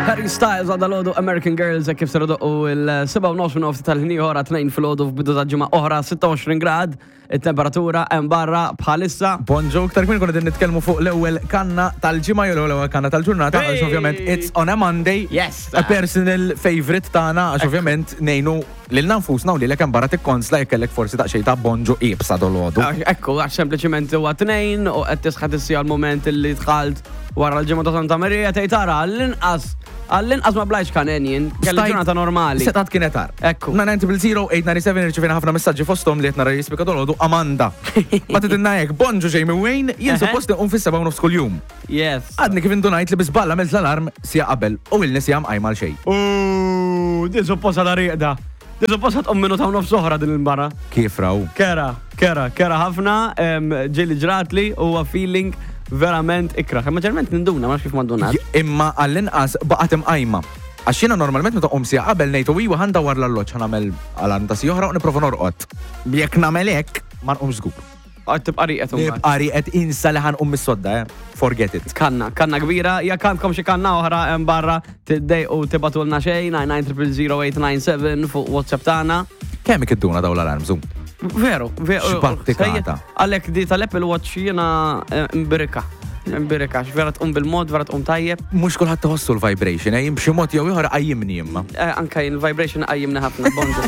Harry Styles għadda l-ħodu American Girls kif s-radu u il-7 nofs tal-ħini ħora 2 fil-ħodu f'bidu ta' ġimgħa oħra 26 grad il-temperatura hemm barra bħalissa. Bonġo, ktar kmin konna nitkellmu fuq l-ewwel kanna tal-ġimgħa jew l-ewwel kanna tal-ġurnata għax ovvjament it's on a Monday. Yes. A personal favorite tagħna għax ovvjament ngħinu lil nfusna u lilek hemm barra tikkonsla jekk kellek forsi daqsxejn ta' bonġo qiebsa dolodu. Ekku, għax sempliċement huwa 2 u qed tisħad issija l-mument li dħalt wara l-ġimgħa ta' Santa Marija tgħid tara għall-inqas ma blajx kanenjin, kelli ġurnata normali. Setat kienet tar. Ekku. 990-897 irċivina ħafna messaġġi fosthom li qed nara jispika dolodu Amanda. Ma tidinna hekk bonġo ġej minn wejn jien suppost nqum fis-7 nofs kuljum. Yes. Għadni kif indunajt li biżballa mill l-alarm sija qabel u ilni sija mqajma l-xejn. Din supposta da riqda. Din supposta tqum minnu ta' nofs oħra din il-barra. Kif raw? Kera ħafna, ġili ġratli u feeling verament ikraħ. Maġġorment ninduna, ma kif ma ndunat. Imma għall-inqas baqgħet imqajma. Għax jiena normalment meta qom sija qabel ngħid iwa ħandawar l-alloġġ ħanagħmel alarm ta' sija oħra u nipprova norqod. Jekk nagħmel hekk ma nqumx żgur. Tibqa' riqet Nibqa' riqet insa li ħanqum mis-sodda, forget it. Kanna kbira, jekk għandkom xi kanna oħra hemm barra tiddejqu tibatulna xejn 9900897 fuq WhatsApp tagħna. Kemm ikidduna daw l-alarm zoom? Veru. X'battikata. Għalhekk di tal-Apple Watch jiena mbirika, vera tqum bil-mod, vera tqum tajjeb. Mhux kulħadd tħossu l-vibration, b'xi mod jew ieħor qajjimni imma. Anke il-vibration qajjimni ħafna bonġu.